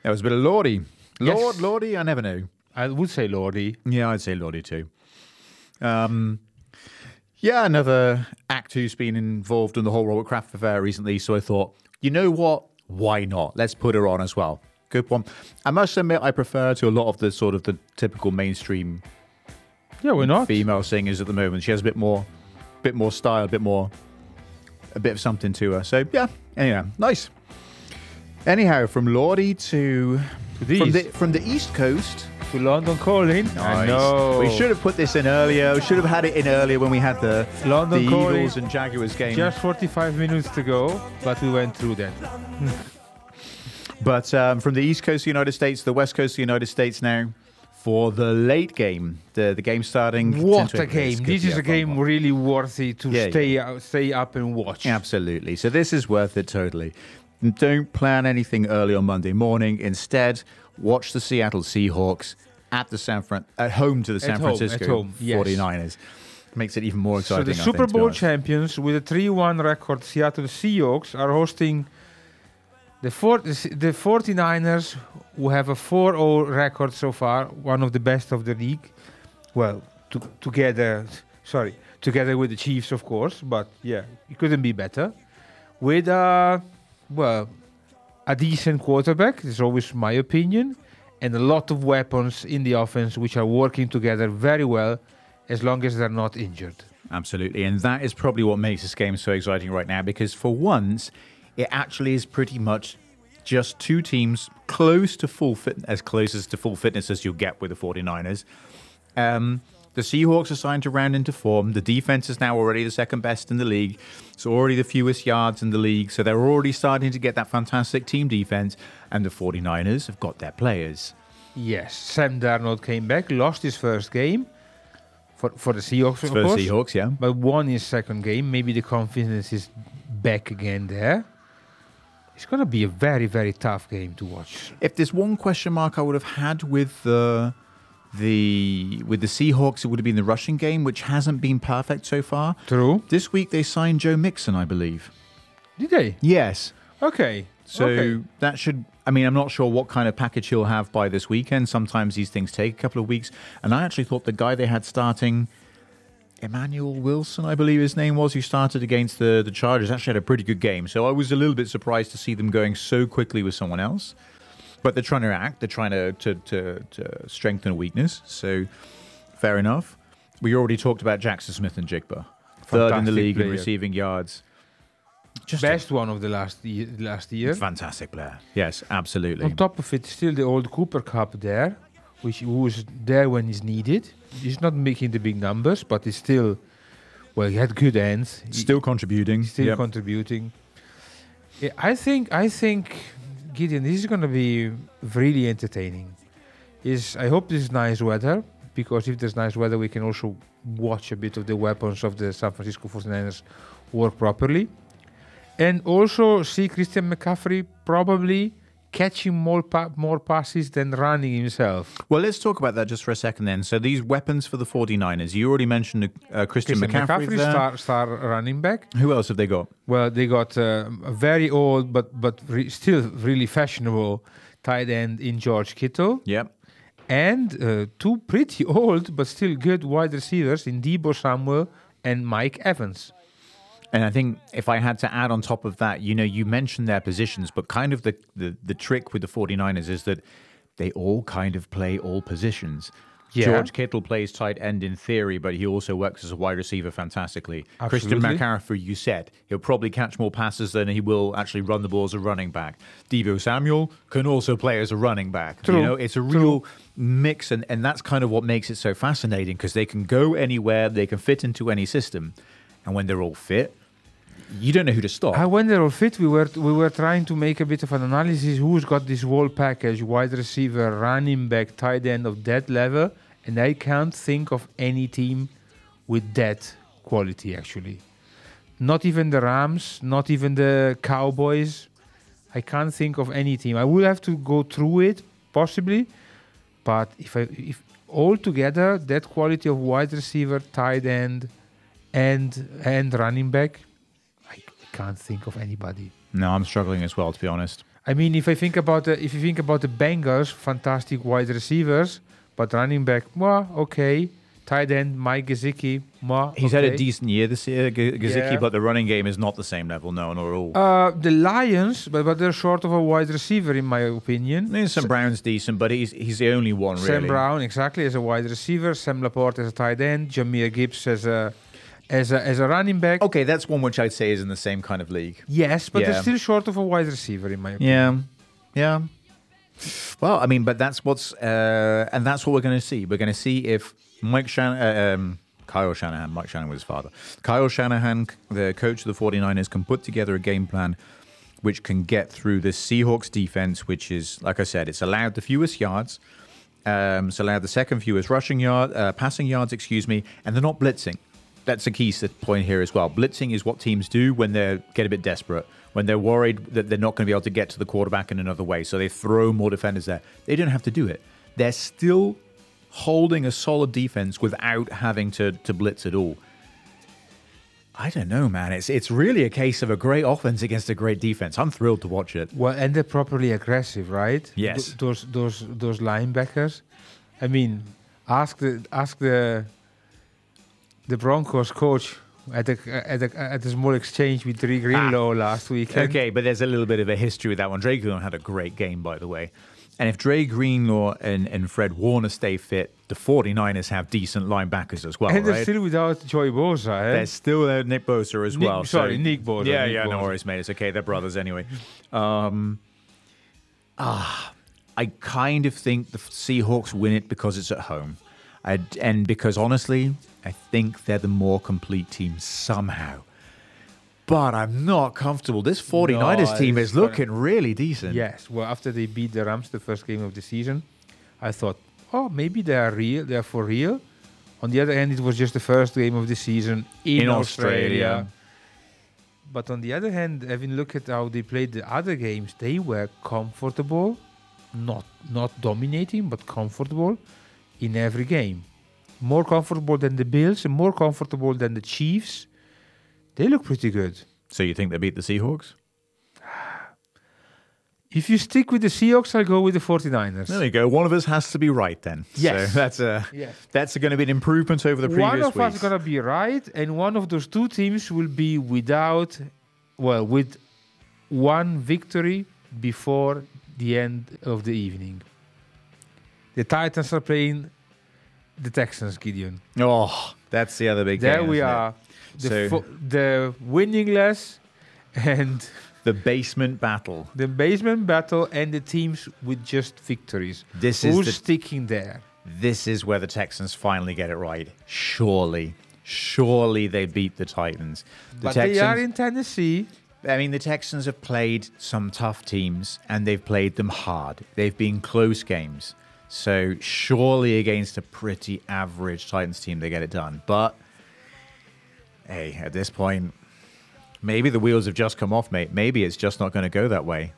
That was a bit of Lordy. Yes. Lordy, I never know. I would say Lordy. Yeah, I'd say Lordy too. Yeah, another act who's been involved in the whole Robert Kraft affair recently. So I thought, you know what? Why not? Let's put her on as well. Good one. I must admit, I prefer to a lot of the sort of the typical mainstream Yeah, why not? female singers at the moment. She has a bit more style, a bit of something to her. So yeah, anyway, nice. Anyhow, from Lordy to from the East Coast to London Calling. I Nice. know. We should have put this in earlier. We should have had it in earlier when we had the London Calling. Eagles and Jaguars game. Just 45 minutes to go, but we went through that. But from the East Coast of the United States, the West Coast of the United States now for the late game. The game starting. What 10 a to 8 game! minutes. This Good, is yeah, a fun game one. really worthy to Yeah, stay up and watch. Absolutely. So this is worth it totally. Don't plan anything early on Monday morning. Instead, watch the Seattle Seahawks at home to the San Francisco yes. 49ers. Makes it even more So exciting. the I think, Super to be Bowl honest. champions with a 3-1 record, Seattle Seahawks, are hosting the 49ers, who have a 4-0 record so far, one of the best of the league. Well, together with the Chiefs, of course, but yeah, it couldn't be better. With a decent quarterback, it's always my opinion, and a lot of weapons in the offense which are working together very well as long as they're not injured. Absolutely. And that is probably what makes this game so exciting right now, because for once, it actually is pretty much just two teams close to full fitness as you'll get with the 49ers. The Seahawks are starting to round into form. The defense is now already the second best in the league. It's already the fewest yards in the league. So they're already starting to get that fantastic team defense. And the 49ers have got their players. Yes, Sam Darnold came back, lost his first game for the Seahawks, of For the course, Seahawks, yeah. but won his second game. Maybe the confidence is back again there. It's going to be a very, very tough game to watch. If there's one question mark I would have had with the Seahawks, it would have been the rushing game, which hasn't been perfect so far. True. This week they signed Joe Mixon, I believe. Did they? Yes. Okay. So Okay. that should, I'm not sure what kind of package he'll have by this weekend. Sometimes these things take a couple of weeks. And I actually thought the guy they had starting, Emmanuel Wilson, I believe his name was, who started against the Chargers, actually had a pretty good game. So I was a little bit surprised to see them going so quickly with someone else. But they're trying to act. They're trying to strengthen a weakness. So fair enough. We already talked about Jackson Smith and Jigba. Third in the Fantastic league in player. receiving yards. Just Best one of the last year. a fantastic player. Yes, absolutely. On top of it, still the old Cooper Cup there, who was there when he's needed. He's not making the big numbers, but he's still, he had good ends. Still contributing. Still Yep. contributing. Yeah, I think Gideon, this is going to be really entertaining. I hope this is nice weather, because if there's nice weather, we can also watch a bit of the weapons of the San Francisco 49ers work properly. And also see Christian McCaffrey probably catching more passes than running himself. Well, let's talk about that just for a second then. So these weapons for the 49ers, you already mentioned Christian McCaffrey there. Star running back. Who else have they got? Well, they got a very old but still really fashionable tight end in George Kittle. Yep. And two pretty old but still good wide receivers in Deebo Samuel and Mike Evans. And I think if I had to add on top of that, you mentioned their positions, but kind of the trick with the 49ers is that they all kind of play all positions. Yeah. George Kittle plays tight end in theory, but he also works as a wide receiver fantastically. Absolutely. Christian McCaffrey, you said, he'll probably catch more passes than he will actually run the ball as a running back. Deebo Samuel can also play as a running back. True. It's a real mix, and that's kind of what makes it so fascinating, because they can go anywhere, they can fit into any system. And when they're all fit, you don't know who to stop. When they're all fit, we were trying to make a bit of an analysis. Who's got this whole package: wide receiver, running back, tight end of that level, and I can't think of any team with that quality. Actually, not even the Rams, not even the Cowboys. I can't think of any team. I will have to go through it possibly, but if all together that quality of wide receiver, tight end, and running back, I can't think of anybody. No, I'm struggling as well, to be honest. I mean, if you think about the Bengals, fantastic wide receivers, but running back, well, okay. Tight end Mike Gesicki, He's had a decent year this year, Gesicki, Yeah. but the running game is not the same level, no, not at all. The Lions, but they're short of a wide receiver in my opinion. Sam Brown's decent, but he's the only one, really. Sam Brown, exactly, as a wide receiver. Sam Laporte as a tight end. Jameer Gibbs as a running back. Okay, that's one which I'd say is in the same kind of league. Yes, but Yeah. they're still short of a wide receiver in my opinion. Yeah. Well, I mean, but that's and that's what we're going to see. We're going to see if Kyle Shanahan, Mike Shanahan was his father. Kyle Shanahan, the coach of the 49ers, can put together a game plan which can get through this Seahawks defense, which is, like I said, it's allowed the fewest yards. It's allowed the second fewest passing yards, and they're not blitzing. That's a key point here as well. Blitzing is what teams do when they get a bit desperate, when they're worried that they're not going to be able to get to the quarterback in another way. So they throw more defenders there. They don't have to do it. They're still holding a solid defense without having to blitz at all. I don't know, man. It's really a case of a great offense against a great defense. I'm thrilled to watch it. Well, and they're properly aggressive, right? Yes. Those linebackers. I mean, ask the Broncos coach at a small exchange with Dre Greenlaw last weekend. Okay, but there's a little bit of a history with that one. Dre Greenlaw had a great game, by the way. And if Dre Greenlaw and Fred Warner stay fit, the 49ers have decent linebackers as well, And they're right? still without Joey Bosa, eh? There's still Nick Bosa as well. Nick Bosa. Yeah, Nick no Bosa. worries, mate. It's okay. They're brothers anyway. I kind of think the Seahawks win it because it's at home. And because, honestly, I think they're the more complete team somehow. But I'm not comfortable. This 49ers team is looking really decent. Yes. Well, after they beat the Rams the first game of the season, I thought, oh, maybe they are real. They are for real. On the other hand, it was just the first game of the season in Australia. But on the other hand, having looked at how they played the other games, they were comfortable, not dominating, but comfortable in every game. More comfortable than the Bills and more comfortable than the Chiefs. They look pretty good. So you think they beat the Seahawks? If you stick with the Seahawks, I'll go with the 49ers. There you go. One of us has to be right then. Yes. So that's going to be an improvement over the previous One of us weeks. is going to be right, and one of those two teams will be with one victory before the end of the evening. The Titans are playing the Texans, Gideon. Oh, that's the other big There game. we isn't it? are. So- The winningless and The basement battle. the basement battle and the teams with just victories. This Who's is sticking there? this is where the Texans finally get it right. Surely they beat the Titans. The But Texans, they are in Tennessee. I mean, the Texans have played some tough teams and they've played them hard. They've been close games. So surely against a pretty average Titans team, they get it done. But hey, at this point, maybe the wheels have just come off, mate. Maybe it's just not going to go that way.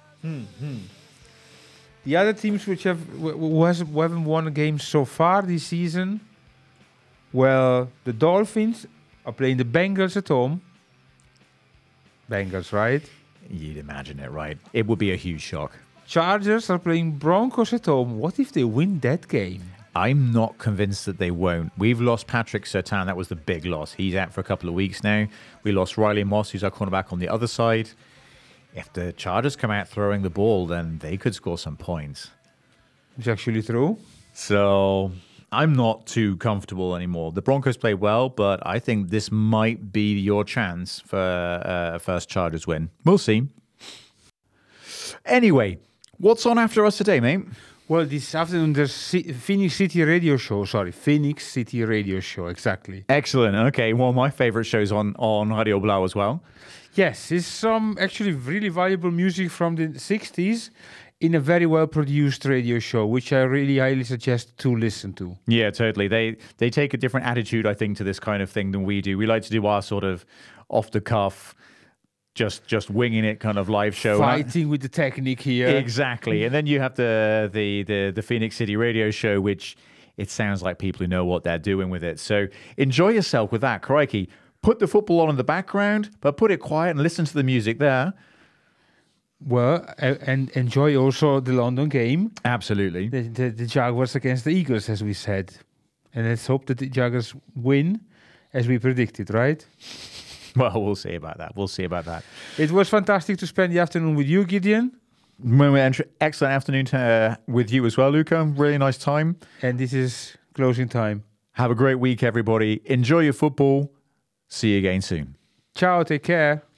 The other teams who haven't won a game so far this season, well, the Dolphins are playing the Bengals at home. Bengals, right? You'd imagine it, right? It would be a huge shock. Chargers are playing Broncos at home. What if they win that game? I'm not convinced that they won't. We've lost Patrick Surtain. That was the big loss. He's out for a couple of weeks now. We lost Riley Moss, who's our cornerback on the other side. If the Chargers come out throwing the ball, then they could score some points. It's actually true. So I'm not too comfortable anymore. The Broncos play well, but I think this might be your chance for a first Chargers win. We'll see. Anyway, what's on after us today, mate? Well, this afternoon there's Phoenix City Radio Show. Sorry, Phoenix City Radio Show, exactly. Excellent. Okay, one of my favorite shows on Radio Blau as well. Yes, it's some actually really valuable music from the 60s in a very well-produced radio show, which I really highly suggest to listen to. Yeah, totally. They take a different attitude, I think, to this kind of thing than we do. We like to do our sort of off-the-cuff, just winging it kind of live show. Fighting with the technique here. Exactly. And then you have the Phoenix City Radio Show, which it sounds like people who know what they're doing with it. So enjoy yourself with that. Crikey. Put the football on in the background, but put it quiet and listen to the music there. Well, and enjoy also the London game, Absolutely. the Jaguars against the Eagles, as we said. And let's hope that the Jaguars win, as we predicted, right? Well, we'll see about that. It was fantastic to spend the afternoon with you, Gideon. Excellent afternoon with you as well, Luca. Really nice time. And this is closing time. Have a great week, everybody. Enjoy your football. See you again soon. Ciao, take care.